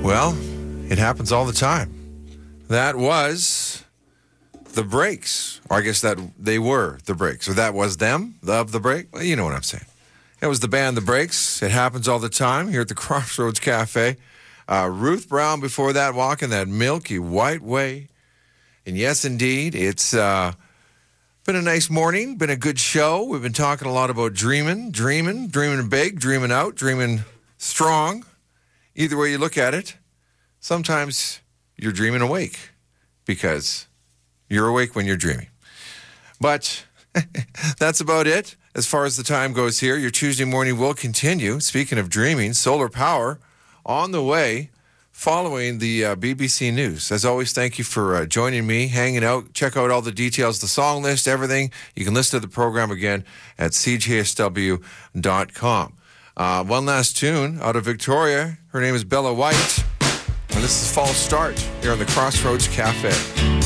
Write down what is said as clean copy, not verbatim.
Well, it happens all the time. That was the Breaks. Or I guess that they were the Breaks. Or that was them, the Break. Well, you know what I'm saying. It was the band The Breaks. It happens all the time here at the Crossroads Cafe. Ruth Brown before that, walking that milky white way. And yes, indeed, it's been a nice morning, been a good show. We've been talking a lot about dreaming big, dreaming out, dreaming strong. Either way you look at it, sometimes you're dreaming awake because you're awake when you're dreaming. But that's about it as far as the time goes here. Your Tuesday morning will continue. Speaking of dreaming, solar power on the way following the BBC News. As always, thank you for joining me, hanging out. Check out all the details, the song list, everything. You can listen to the program again at cjsw.com. One last tune out of Victoria. Her name is Bella White. And this is False Start here on the Crossroads Cafe.